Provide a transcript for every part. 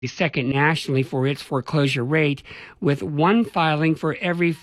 second nationally for its foreclosure rate, with one filing for every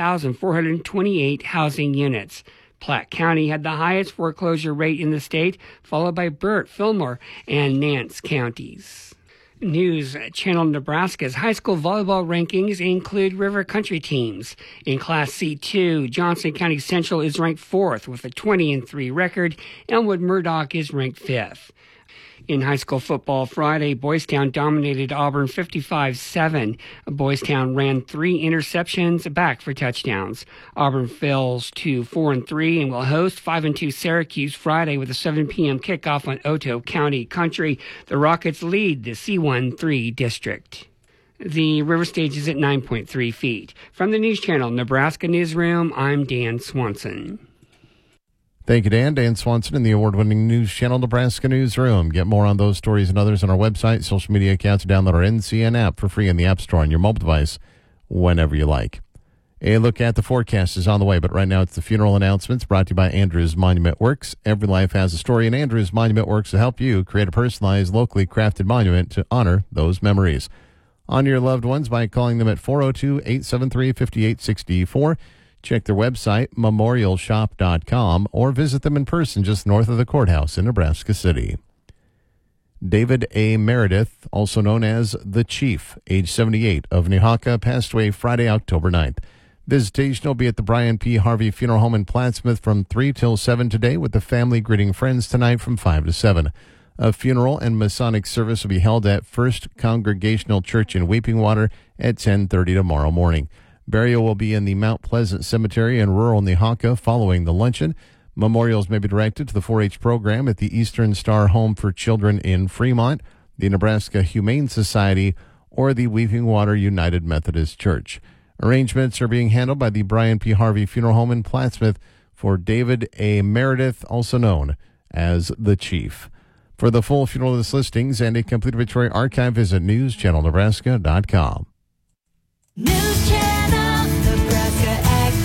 4,428 housing units. Platte County had the highest foreclosure rate in the state, followed by Burt, Fillmore, and Nance counties. News Channel Nebraska's high school volleyball rankings include river country teams. In Class C2, Johnson County Central is ranked 4th with a 20-3 record. Elmwood Murdoch is ranked 5th. In high school football Friday, Boys Town dominated Auburn 55-7. Boys Town ran 3 interceptions back for touchdowns. Auburn falls to 4-3 and will host 5-2 Syracuse Friday with a 7 p.m. kickoff on Otoe County Country. The Rockets lead the C1-3 district. The river stage is at 9.3 feet. From the News Channel Nebraska Newsroom, I'm Dan Swanson. Thank you, Dan. Dan Swanson in the award-winning News Channel Nebraska Newsroom. Get more on those stories and others on our website, social media accounts, download our NCN app for free in the App Store on your mobile device whenever you like. A look at the forecast is on the way, but right now it's the funeral announcements brought to you by Andrews Monument Works. Every life has a story, and Andrews Monument Works will help you create a personalized, locally crafted monument to honor those memories. Honor your loved ones by calling them at 402-873-5864. Check their website, memorialshop.com, or visit them in person just north of the courthouse in Nebraska City. David A. Meredith, also known as The Chief, age 78, of Nehawka, passed away Friday, October 9th. Visitation will be at the Brian P. Harvey Funeral Home in Plattsmouth from 3 till 7 today, with the family greeting friends tonight from 5 to 7. A funeral and Masonic service will be held at First Congregational Church in Weeping Water at 10:30 tomorrow morning. Burial will be in the Mount Pleasant Cemetery in rural Nehawka following the luncheon. Memorials may be directed to the 4-H program at the Eastern Star Home for Children in Fremont, the Nebraska Humane Society, or the Weeping Water United Methodist Church. Arrangements are being handled by the Brian P. Harvey Funeral Home in Plattsmouth for David A. Meredith, also known as The Chief. For the full funeral list listings and a complete obituary archive, visit newschannelnebraska.com. News Channel Nebraska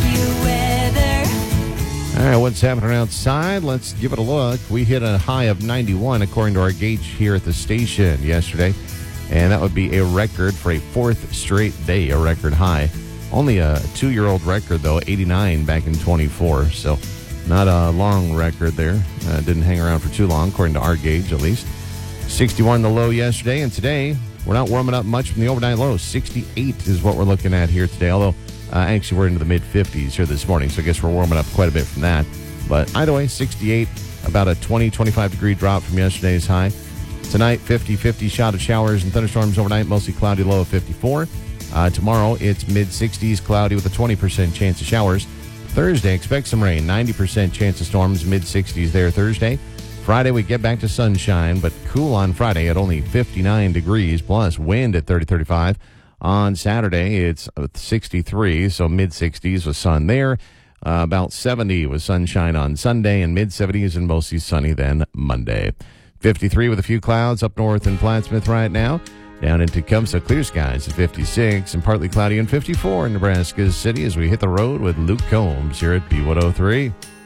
AccuWeather. All right, what's happening outside? Let's give it a look. We hit a high of 91 according to our gauge here at the station yesterday, and that would be a record for a 4th straight day, a record high. Only a 2-year-old record, though, 89 back in 24, so not a long record there. Didn't hang around for too long, according to our gauge at least. 61 the low yesterday, and today we're not warming up much from the overnight low. 68 is what we're looking at here today, although actually we're into the mid-50s here this morning, so I guess we're warming up quite a bit from that. But either way, 68, about a 20-25 degree drop from yesterday's high. Tonight, 50-50 shot of showers and thunderstorms overnight, mostly cloudy, low of 54. Tomorrow, it's mid-60s, cloudy with a 20% chance of showers. Thursday, expect some rain, 90% chance of storms, mid-60s there Thursday. Friday, we get back to sunshine, but cool on Friday at only 59 degrees, plus wind at 30-35. On Saturday, it's 63, so mid-60s with sun there. About 70 with sunshine on Sunday, and mid-70s and mostly sunny then Monday. 53 with a few clouds up north in Plattsmouth right now. Down in Tecumseh, clear skies at 56 and partly cloudy and 54 in Nebraska City as we hit the road with Luke Combs here at B103.